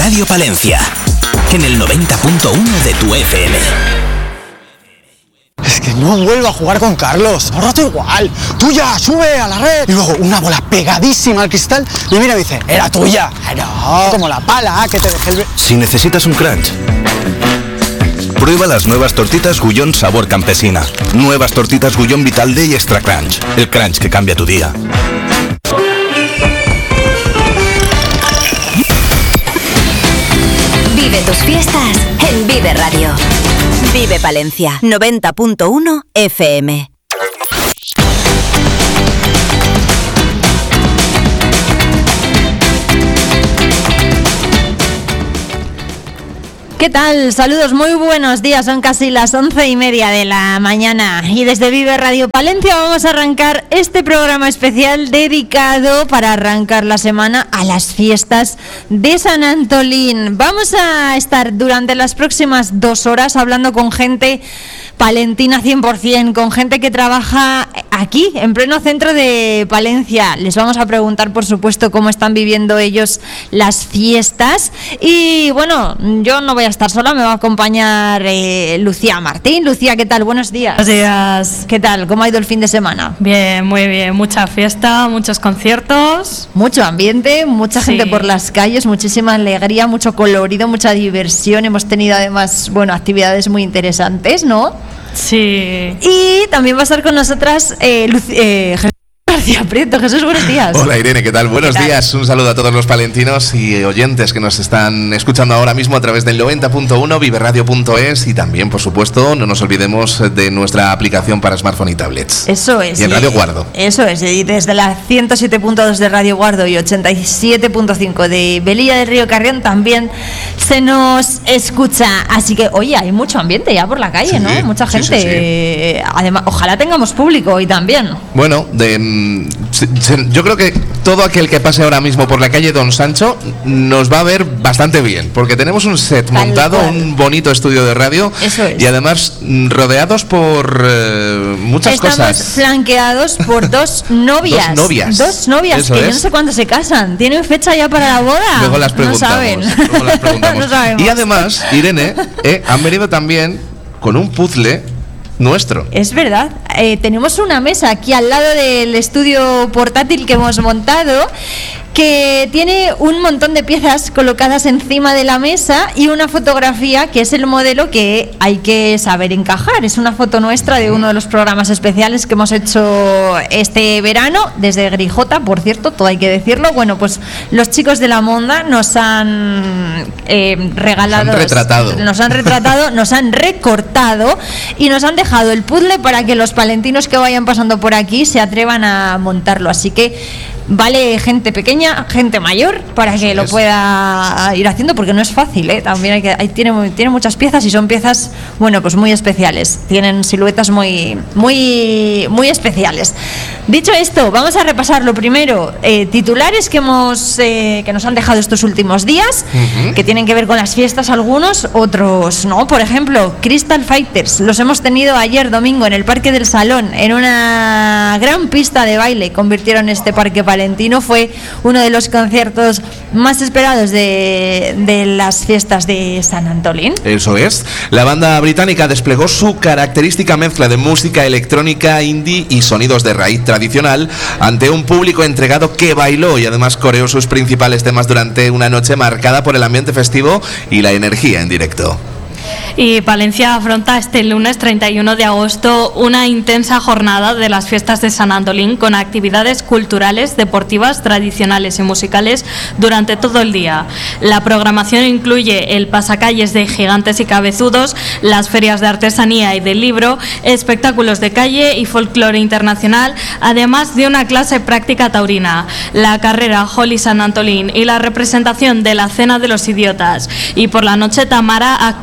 Radio Palencia, en el 90.1 de tu FM. Es que no vuelvo a jugar con Carlos, ahora todo igual. Tuya, sube a la red. Y luego una bola pegadísima al cristal y mira y dice, era tuya. No, como la pala que te dejé el... Si necesitas un crunch, prueba las nuevas tortitas Gullón sabor campesina. Nuevas tortitas Gullón Vital Day Extra Crunch. El crunch que cambia tu día. Vive tus fiestas en Vive Radio. Vive Palencia, 90.1 FM. ¿Qué tal? Saludos, muy buenos días, son casi las 11:30 de la mañana y desde Vive Radio Palencia vamos a arrancar este programa especial dedicado para arrancar la semana a las fiestas de San Antolín. Vamos a estar durante las próximas 2 horas hablando con gente palentina 100%, con gente que trabaja aquí, en pleno centro de Palencia. Les vamos a preguntar, por supuesto, cómo están viviendo ellos las fiestas. Y bueno, yo no voy a estar sola, me va a acompañar Lucía Martín. Lucía, ¿qué tal? Buenos días. Buenos días. ¿Qué tal? ¿Cómo ha ido el fin de semana? Bien, muy bien. Mucha fiesta, muchos conciertos. Mucho ambiente, mucha gente por las calles, muchísima alegría, mucho colorido, mucha diversión. Hemos tenido además, bueno, actividades muy interesantes, ¿no? Sí. Y también va a estar con nosotras Jesús García Prieto. Jesús, buenos días. Hola Irene, ¿qué tal? Buenos días. Un saludo a todos los palentinos y oyentes que nos están escuchando ahora mismo a través del 90.1, viveradio.es y también, por supuesto, no nos olvidemos de nuestra aplicación para smartphone y tablets. Eso es. Y en Radio Guardo. Eso es. Y desde la 107.2 de Radio Guardo y 87.5 de Velilla del Río Carrión también se nos escucha. Así que, oye, hay mucho ambiente ya por la calle, sí, ¿no? Mucha gente. Sí. Además, ojalá tengamos público hoy también. Bueno, yo creo que todo aquel que pase ahora mismo por la calle Don Sancho nos va a ver bastante bien, porque tenemos un set montado, un bonito estudio de radio. Eso es. Y además rodeados por muchas cosas. Estamos flanqueados por dos novias. Dos novias Eso que es. yo no sé cuándo se casan. ¿Tienen fecha ya para la boda? Luego las preguntamos. No saben. Luego las preguntamos. No sabemos. Y además, Irene, han venido también con un puzzle nuestro. Es verdad, tenemos una mesa aquí al lado del estudio portátil que hemos montado, que tiene un montón de piezas colocadas encima de la mesa y una fotografía que es el modelo que hay que saber encajar. Es una foto nuestra de uno de los programas especiales que hemos hecho este verano desde Grijota, por cierto, todo hay que decirlo. Bueno, pues los chicos de La Monda nos han regalado, nos han retratado, nos han recortado y nos han dejado el puzzle para que los palentinos que vayan pasando por aquí se atrevan a montarlo. Así que vale gente pequeña, gente mayor, para que lo pueda ir haciendo, porque no es fácil, ¿eh? También tiene muchas piezas y son piezas, bueno, pues muy especiales. Tienen siluetas muy especiales. Dicho esto, vamos a repasar lo primero, titulares que nos han dejado estos últimos días, que tienen que ver con las fiestas, algunos, otros no. Por ejemplo, Crystal Fighters, los hemos tenido ayer domingo en el Parque del Salón, en una gran pista de baile. Convirtieron este parque palentino, fue uno de los conciertos más esperados de las fiestas de San Antolín. Eso es. La banda británica desplegó su característica mezcla de música electrónica, indie y sonidos de raíz tradicional ante un público entregado que bailó y además coreó sus principales temas durante una noche marcada por el ambiente festivo y la energía en directo. Y Palencia afronta este lunes 31 de agosto una intensa jornada de las fiestas de San Antolín con actividades culturales, deportivas, tradicionales y musicales durante todo el día. La programación incluye el pasacalles de gigantes y cabezudos, las ferias de artesanía y del libro, espectáculos de calle y folclore internacional, además de una clase práctica taurina, la carrera Holy San Antolín y la representación de la Cena de los Idiotas. Y por la noche Tamara actuará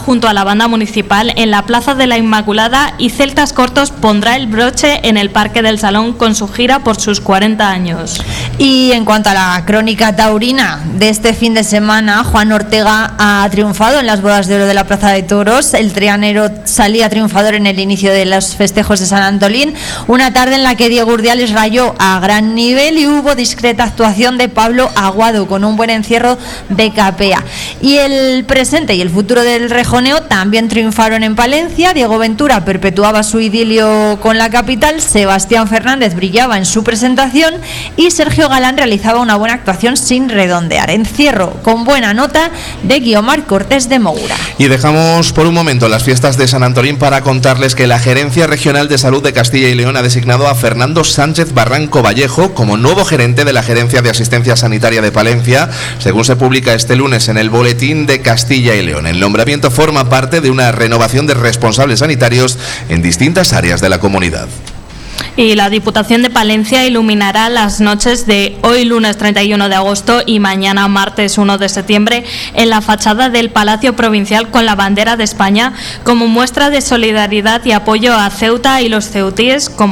junto a la banda municipal en la Plaza de la Inmaculada y Celtas Cortos pondrá el broche en el Parque del Salón con su gira por sus 40 años. Y en cuanto a la crónica taurina de este fin de semana, Juan Ortega ha triunfado en las bodas de oro de la Plaza de Toros. El trianero salía triunfador en el inicio de los festejos de San Antolín, una tarde en la que Diego Urdiales rayó a gran nivel y hubo discreta actuación de Pablo Aguado con un buen encierro de capea. Y el presente y el futuro del rejoneo también triunfaron en Palencia. Diego Ventura perpetuaba su idilio con la capital, Sebastián Fernández brillaba en su presentación y Sergio Galán realizaba una buena actuación sin redondear. Encierro con buena nota de Guiomar Cortés de Moura. Y dejamos por un momento las fiestas de San Antolín para contarles que la Gerencia Regional de Salud de Castilla y León ha designado a Fernando Sánchez Barranco Vallejo como nuevo gerente de la Gerencia de Asistencia Sanitaria de Palencia, según se publica este lunes en el Boletín de Castilla y León. El nombramiento forma parte de una renovación de responsables sanitarios en distintas áreas de la comunidad. Y la Diputación de Palencia iluminará las noches de hoy lunes 31 de agosto y mañana martes 1 de septiembre en la fachada del Palacio Provincial con la bandera de España como muestra de solidaridad y apoyo a Ceuta y los ceutíes.